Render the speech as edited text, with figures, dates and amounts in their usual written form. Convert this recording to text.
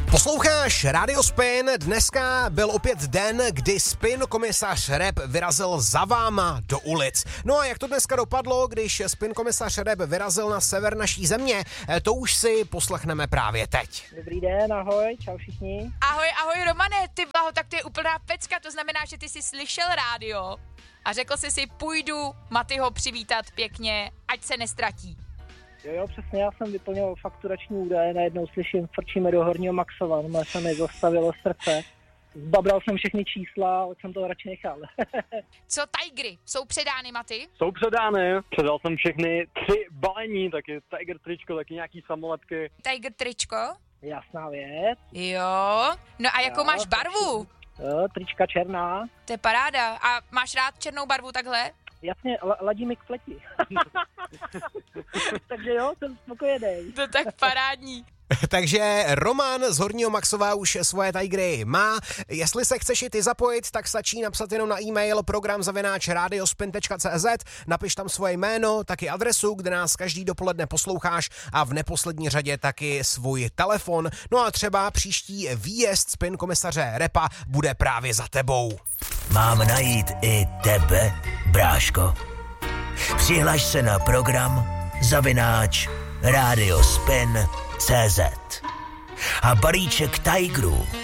Posloucháš Radio Spin, dneska byl opět den, kdy Spin komisař Rep vyrazil za váma do ulic. No a jak to dneska dopadlo, když Spin komisař Rep vyrazil na sever naší země, to už si poslechneme právě teď. Dobrý den, ahoj, čau všichni. Ahoj Romane, ty blaho, tak to je úplná pecka, to znamená, že ty jsi slyšel rádio a řekl jsi si, půjdu Matyho přivítat pěkně, ať se nestratí. Jo, přesně, já jsem vyplnil fakturační údaje, najednou slyším, frčíme do Horního Maxova, no se mi zastavilo srdce. Zbabral jsem všechny čísla, od jsem to radši nechal. Co Tigry, jsou předány, Maty? Jsou předány, předal jsem všechny 3 balení, taky Tiger tričko, taky nějaký samolepky. Tiger tričko? Jasná věc. Jo, no a jakou máš barvu? Jo, trička černá. To je paráda, a máš rád černou barvu takhle? Jasně, ladí mi k pleti. Takže jo, jsem spokojený. To tak parádní. Takže Roman z Horního Maxova už svoje Tigry má. Jestli se chceš i ty zapojit, tak stačí napsat jenom na e-mail program@radiospin.cz, napiš tam svoje jméno, taky adresu, kde nás každý dopoledne posloucháš a v neposlední řadě taky svůj telefon. No a třeba příští výjezd Spin komisaře Repa bude právě za tebou. Mám najít i tebe, bráško? Přihlaš se na program @radiospin.cz a balíček Tigerů